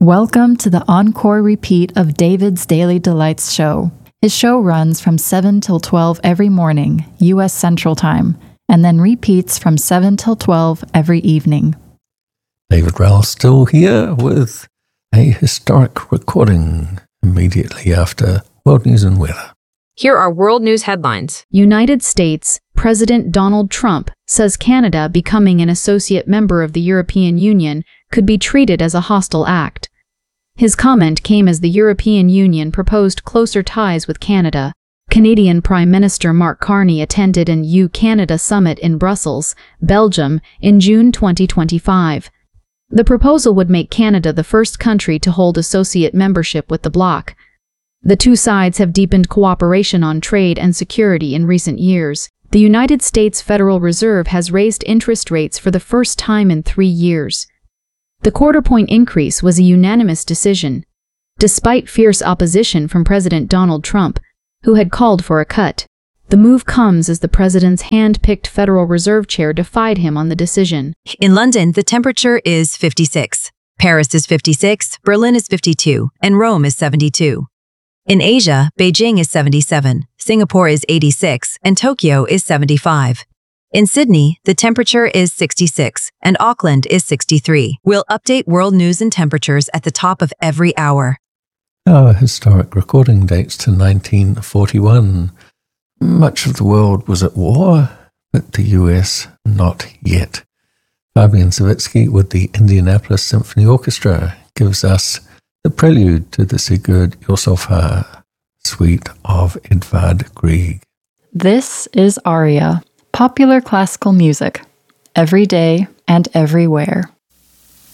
Welcome to the encore repeat of David's Daily Delights show. His show runs from 7 till 12 every morning, U.S. Central Time, and then repeats from 7 till 12 every evening. David Rowell still here with a historic recording immediately after World News and Weather. Here are world news headlines. United States President Donald Trump says Canada becoming an associate member of the European Union could be treated as a hostile act. His comment came as the European Union proposed closer ties with Canada. Canadian Prime Minister Mark Carney attended an EU-Canada summit in Brussels, Belgium, in June 2025. The proposal would make Canada the first country to hold associate membership with the bloc. The two sides have deepened cooperation on trade and security in recent years. The United States Federal Reserve has raised interest rates for the first time in 3 years. The quarter-point increase was a unanimous decision, despite fierce opposition from President Donald Trump, who had called for a cut. The move comes as the president's hand-picked Federal Reserve chair defied him on the decision. In London, the temperature is 56. Paris is 56, Berlin is 52, and Rome is 72. In Asia, Beijing is 77, Singapore is 86, and Tokyo is 75. In Sydney, the temperature is 66, and Auckland is 63. We'll update world news and temperatures at the top of every hour. Our historic recording dates to 1941. Much of the world was at war, but the US not yet. Fabian Savitsky with the Indianapolis Symphony Orchestra gives us the prelude to the Sigurd Jorsalfar suite of Edvard Grieg. This is Aria, popular classical music, every day and everywhere.